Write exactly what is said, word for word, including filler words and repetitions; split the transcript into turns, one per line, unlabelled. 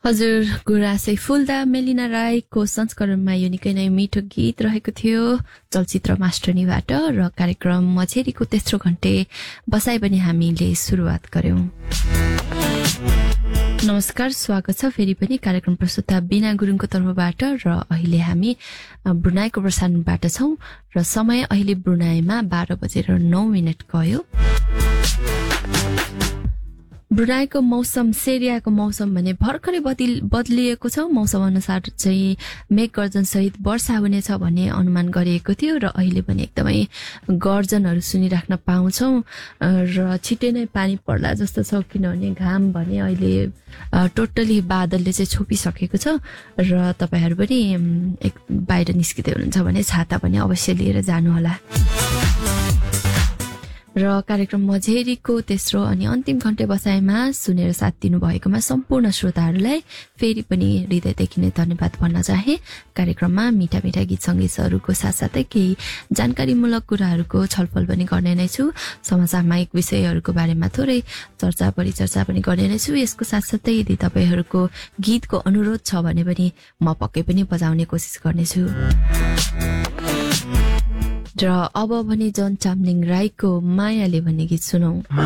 हजुर गुराँसै फुल्दा मेलिना राईको संस्करणमा यो निकै नै मिठो गीत रहेको थियो चलचित्र मास्टरनीबाट र कार्यक्रम मझेरीको तेस्रो घण्टे बसाइ पनि हामीले सुरुवात गर्यौं। नमस्कार, स्वागत छ फेरि पनि कार्यक्रम प्रस्तुता बिना गुरुङको तर्फबाट र अहिले हामी ब्रुनाईको प्रसारणबाट छौं र समय अहिले ब्रुनाईमा बाह्र बजेर नौ मिनट गयो। ब्रुनाईको मौसम सेरियाको मौसम भने भर्खरै बदलिएको छ। मौसम अनुसार चाहिँ मेघ गर्जन सहित वर्षा हुनेछ भन्ने अनुमान गरिएको थियो र अहिले पनि एकदमै गर्जनहरू सुनिराख्न पाउँछौं र छिटै नै पानी पर्ला जस्तो छ, किनभने घाम भने अहिले टोटली बादलले चाहिँ छोपिसकेको छ र तपाईहरु पनि बाहिर निस्किदै हुनुहुन्छ भने छाता पनि अवश्य लिएर जानुहोला। र कार्यक्रम मझेरीको तेस्रो अनि अन्तिम घण्टे बसाइमा सुनेर साथ दिनु भएकोमा सम्पूर्ण श्रोताहरूलाई फेरि पनि हृदयदेखि नै धन्यवाद भन्न चाहे। कार्यक्रममा मिठा मिठा गीत संगीतहरूको साथसाथै केही जानकारीमूलक कुराहरूको छलफल पनि गर्ने नै छु। समसामयिक विषयहरूको बारेमा थोरै चर्चा परिचर्चा पनि गर्ने नै छु। यसको साथसाथै यदि तपाईहरूको गीतको अनुरोध छ भने पनि म पक्कै पनि बजाउने कोसिस गर्नेछु। र अब भने जन चामलिङ राईको मायाले भन्ने गीत सुनौ।